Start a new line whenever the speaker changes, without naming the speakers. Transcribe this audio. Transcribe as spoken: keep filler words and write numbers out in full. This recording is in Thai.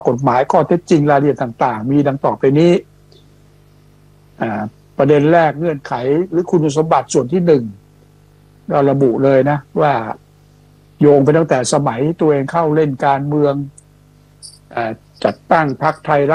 กฎหมายข้อเท็จจริงรายละเอียดต่างๆมีดังต่อไปนี้ประเด็นแรกเงื่อนไขหรือคุณสมบัติส่วนที่หนึ่งเราระบุเลยนะว่าโยงไปตั้งแต่สมัยตัวเองเข้าเล่นการเมืองจัดตั้งพรรคไทย